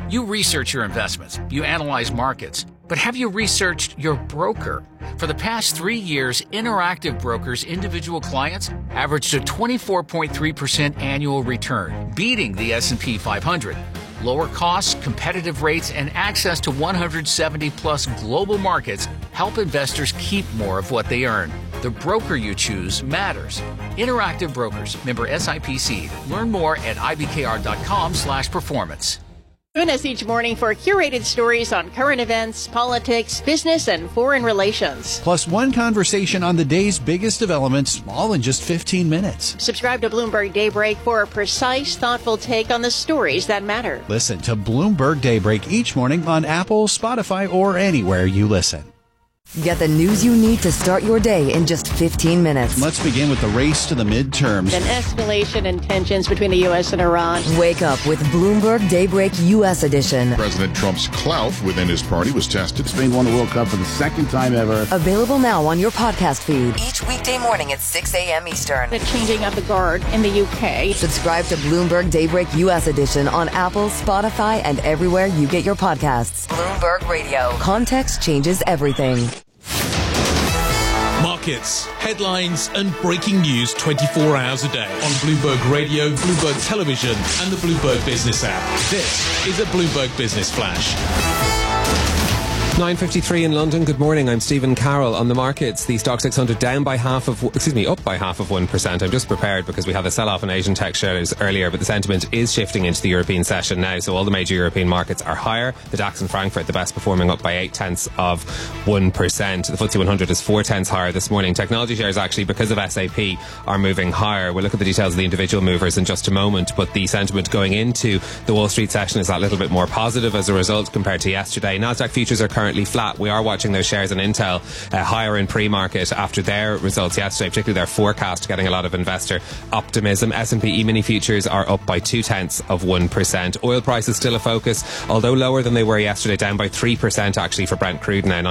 You research your investments, you analyze markets, but have you researched your broker? For the past 3 years, Interactive Brokers' individual clients averaged a 24.3% annual return, beating the S&P 500. Lower costs, competitive rates, and access to 170-plus global markets help investors keep more of what they earn. The broker you choose matters. Interactive Brokers, member SIPC. Learn more at ibkr.com/performance. Join us each morning for curated stories on current events, politics, business, and foreign relations. Plus one conversation on the day's biggest developments, all in just 15 minutes. Subscribe to Bloomberg Daybreak for a precise, thoughtful take on the stories that matter. Listen to Bloomberg Daybreak each morning on Apple, Spotify, or anywhere you listen. Get the news you need to start your day in just 15 minutes. Let's begin with the race to the midterms. An escalation in tensions between the U.S. and Iran. Wake up with Bloomberg Daybreak U.S. edition. President Trump's clout within his party was tested. Spain won the World Cup for the second time ever. Available now on your podcast feed. Each weekday morning at 6 a.m. Eastern. The changing of the guard in the U.K. Subscribe to Bloomberg Daybreak U.S. edition on Apple, Spotify, and everywhere you get your podcasts. Bloomberg Radio. Context changes everything. Markets, headlines, and breaking news 24 hours a day on Bloomberg Radio, Bloomberg Television, and the Bloomberg Business app. This is a Bloomberg Business Flash. 9:53 in London. Good morning. I'm Stephen Carroll. On the markets, the Stock 600 up by half of 1%. I'm just prepared because we had a sell-off in Asian tech shares earlier, but the sentiment is shifting into the European session now. So all the major European markets are higher. The DAX in Frankfurt, the best performing, up by 0.8%. The FTSE 100 is 0.4 higher this morning. Technology shares actually, because of SAP, are moving higher. We'll look at the details of the individual movers in just a moment, but the sentiment going into the Wall Street session is that little bit more positive as a result compared to yesterday. Nasdaq futures are currently flat. We are watching those shares in Intel higher in pre-market after their results yesterday, particularly their forecast getting a lot of investor optimism. S&P E-mini futures are up by 0.2%. Oil prices still a focus, although lower than they were yesterday, down by 3% actually for Brent crude now,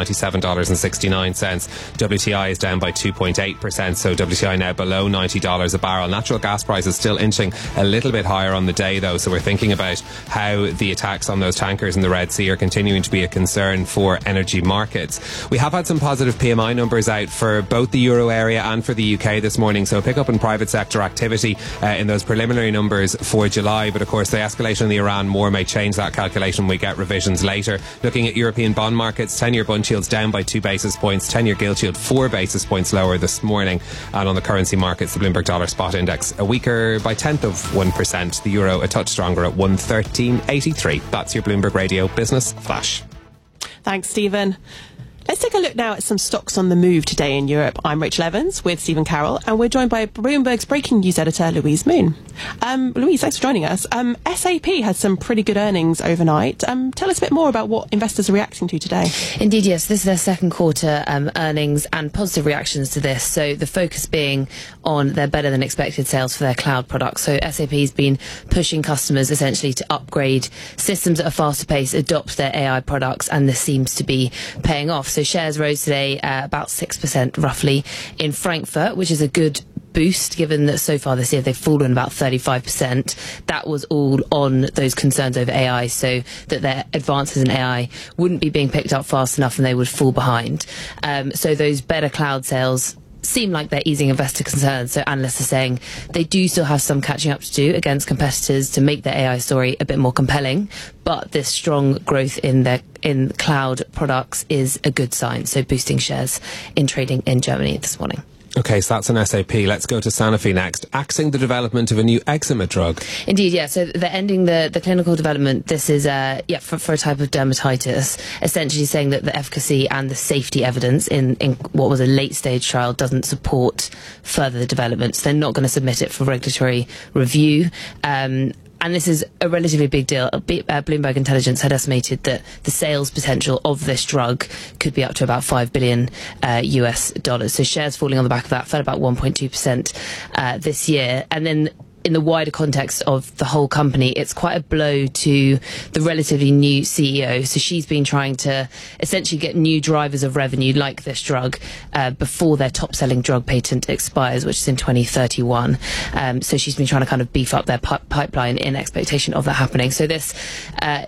$97.69. WTI is down by 2.8%, so WTI now below $90 a barrel. Natural gas prices still inching a little bit higher on the day though, so we're thinking about how the attacks on those tankers in the Red Sea are continuing to be a concern for energy markets. We have had some positive PMI numbers out for both the Euro area and for the UK this morning, so a pick up in private sector activity in those preliminary numbers for July, but of course the escalation in the Iran war may change that calculation. We get revisions later. Looking at European bond markets, 10-year bund yields down by 2 basis points, 10-year gilt yield 4 basis points lower this morning, and on the currency markets, the Bloomberg Dollar Spot Index a weaker by 1/10%, the euro a touch stronger at 113.83. That's your Bloomberg Radio Business Flash. Thanks, Stephen. Let's take a look now at some stocks on the move today in Europe. I'm Rachel Evans with Stephen Carroll, and we're joined by Bloomberg's breaking news editor, Louise Moon. Louise, thanks for joining us. SAP had some pretty good earnings overnight. Tell us a bit more about what investors are reacting to today. Indeed, yes. This is their second quarter earnings and positive reactions to this. So the focus being on their better than expected sales for their cloud products. So SAP has been pushing customers essentially to upgrade systems at a faster pace, adopt their AI products, and this seems to be paying off. So shares rose today about 6% roughly in Frankfurt, which is a good boost given that so far this year they've fallen about 35%. That was all on those concerns over AI, so that their advances in AI wouldn't be being picked up fast enough and they would fall behind. So those better cloud sales seem like they're easing investor concerns. So analysts are saying they do still have some catching up to do against competitors to make their AI story a bit more compelling, but this strong growth in cloud products is a good sign, so boosting shares in trading in Germany this morning. Okay, so that's an SAP. Let's go to Sanofi next. Axing the development of a new eczema drug. Indeed, yeah. So they're ending the clinical development. This is for a type of dermatitis, essentially saying that the efficacy and the safety evidence in what was a late stage trial doesn't support further development. So they're not going to submit it for regulatory review. And this is a relatively big deal. Bloomberg Intelligence had estimated that the sales potential of this drug could be up to about $5 billion US dollars. So shares falling on the back of that fell about 1.2% this year. And then in the wider context of the whole company, it's quite a blow to the relatively new CEO. So she's been trying to essentially get new drivers of revenue like this drug before their top-selling drug patent expires, which is in 2031. So she's been trying to kind of beef up their pipeline in expectation of that happening. So this